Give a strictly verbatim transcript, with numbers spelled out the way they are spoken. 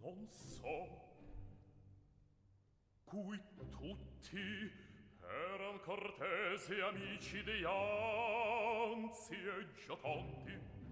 non so, cui tutti eran cortesi amici di Anzi e Giocondi,